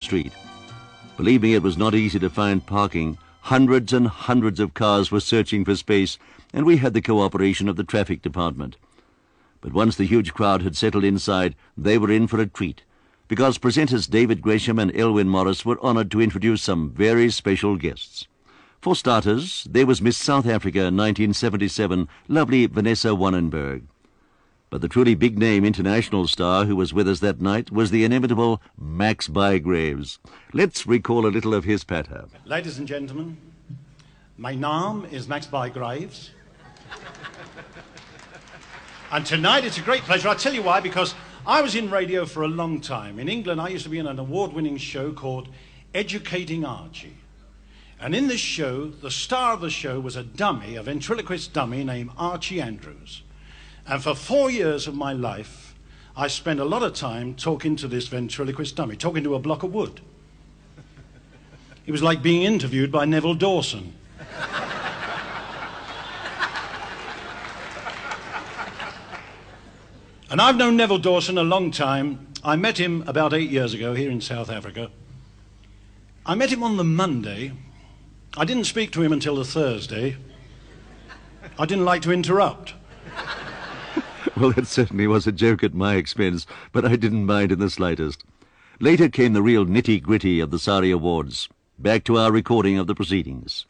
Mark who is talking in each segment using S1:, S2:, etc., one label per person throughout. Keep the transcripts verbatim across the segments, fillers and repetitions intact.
S1: street. Believe me, it was not easy to find parking. Hundreds and hundreds of cars were searching for space, and we had the cooperation of the traffic department. But once the huge crowd had settled inside, they were in for a treat, because presenters David Gresham and Elwyn Morris were honoured to introduce some very special guests. For starters, there was Miss South Africa nineteen seventy-seven, lovely Vanessa Wannenberg. But the truly big-name international star who was with us that night was the inimitable Max Bygraves. Let's recall a little of his patter.
S2: Ladies and gentlemen, my name is Max Bygraves. And tonight it's a great pleasure. I'll tell you why, because I was in radio for a long time. In England, I used to be in an award-winning show called Educating Archie. And in this show, the star of the show was a dummy, a ventriloquist dummy named Archie Andrews. And for four years of my life, I spent a lot of time talking to this ventriloquist dummy, talking to a block of wood. It was like being interviewed by Neville Dawson. And I've known Neville Dawson a long time. I met him about eight years ago here in South Africa. I met him on the Monday. I didn't speak to him until the Thursday. I didn't like to interrupt.
S1: Well, that certainly was a joke at my expense, but I didn't mind in the slightest. Later came the real nitty-gritty of the Sari Awards. Back to our recording of the proceedings.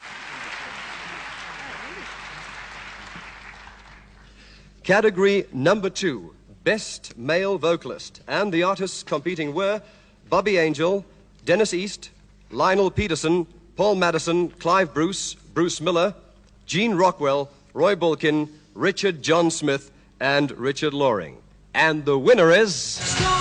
S3: Category number two, Best Male Vocalist. And the artists competing were Bobby Angel, Dennis East, Lionel Peterson, Paul Madison, Clive Bruce, Bruce Miller, Gene Rockwell, Roy Bulkin, Richard John Smith, and Richard Loring. And the winner is...